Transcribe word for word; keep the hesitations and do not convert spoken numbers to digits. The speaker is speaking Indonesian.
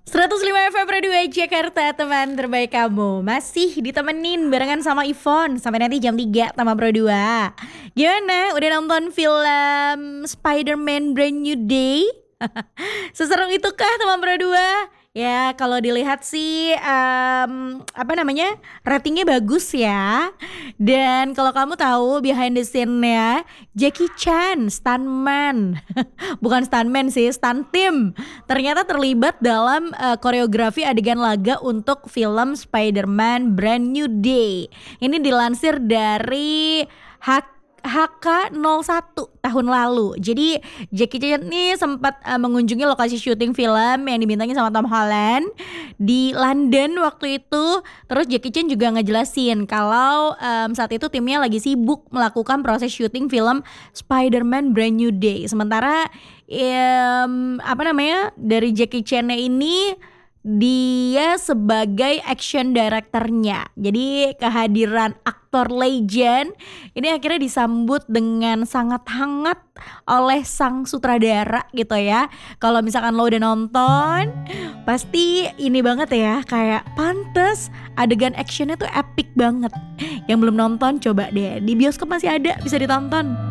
seratus lima F M Radio Jakarta, teman terbaik kamu. Masih ditemenin barengan sama Ivon sampai nanti jam tiga sama Pro dua. Gimana? Udah nonton film Spider-Man Brand New Day? Seseru itu kah teman Pro dua? Ya kalau dilihat sih um, apa namanya ratingnya bagus ya. Dan kalau kamu tahu behind the scene-nya Jackie Chan, stuntman, bukan stuntman sih, stunt team, ternyata terlibat dalam uh, koreografi adegan laga untuk film Spider-Man Brand New Day. Ini dilansir dari H K nol satu tahun lalu. Jadi Jackie Chan ini sempat uh, mengunjungi lokasi syuting film yang dibintangi sama Tom Holland di London waktu itu. Terus Jackie Chan juga ngejelasin kalau um, saat itu timnya lagi sibuk melakukan proses syuting film Spider-Man Brand New Day. Sementara um, apa namanya dari Jackie Chan ini dia sebagai action directornya. Jadi kehadiran aktor legend ini akhirnya disambut dengan sangat hangat oleh sang sutradara gitu ya. Kalau misalkan lo udah nonton pasti ini banget ya, kayak pantes adegan actionnya tuh epic banget. Yang belum nonton coba deh, di bioskop masih ada, bisa ditonton.